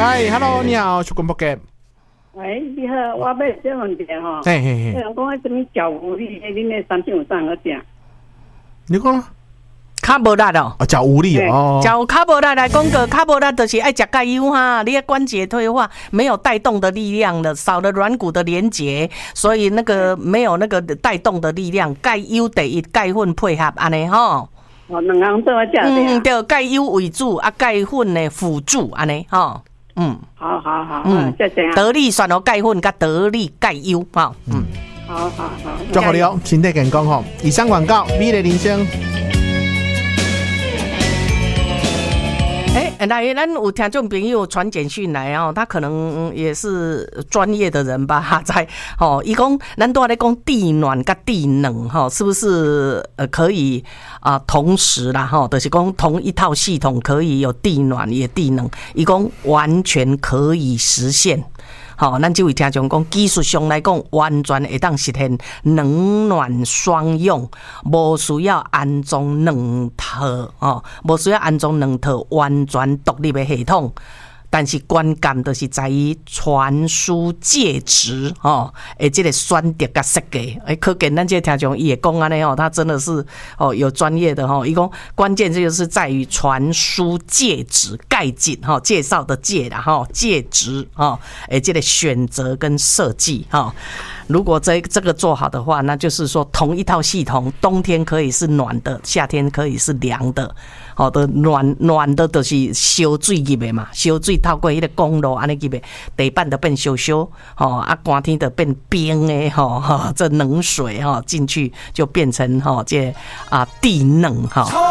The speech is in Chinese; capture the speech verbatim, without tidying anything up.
哎 ，Hello， 你好，是广播节。 喂，你好，我要这问题吼。 嘿嘿嘿。 有人讲什么脚无力，恁那三千有啥好食？ 你讲？ 较无力哦， 哦，脚无力哦， 脚较无力来讲个，较无力就是爱食钙优哈，你的关节退化，没有带动的力量了，少了软骨的连结，所以那个没有那个带动的力量，钙优第一，钙粉配合安尼吼。 哦，两样都要食的。 嗯，对，钙优为主，啊，钙粉的辅助安尼吼。嗯， 好好好，嗯，谢谢啊。 得力选择钙粉甲得力钙优哈，嗯， 好好好， 祝福你哦，身体健康吼。以上广告，美丽人生。 哎、欸，来，咱有听众朋友传简讯来哦，他可能也是专业的人吧，在哦，伊讲咱都在讲地暖跟地冷哈，是不是呃可以啊、呃、同时啦哈，就是讲同一套系统可以有地暖也地冷，伊讲完全可以实现。好，咱这位听众讲，技术上来讲，完全会当实现冷暖双用，无需要安装两套哦，无需要安装两套完全独立的系统。但是关键就是在于传输介质哦，诶，这个选择甲设计，诶，可见咱这个听众伊会讲安尼哦，他真的是哦有专业的哦，伊讲关键就是在于传输介质概进哈，介绍的介啦哈，介质哈，诶，这个选择跟设计哈。如果这这个做好的话，那就是说同一套系统，冬天可以是暖的，夏天可以是凉的。好的，暖暖的就是烧水入的嘛，烧水透过迄个公路安尼入的，地板就变烧烧，吼啊，寒天就变冰的吼，哈，这冷水哈进去就变成哈这啊地冷哈。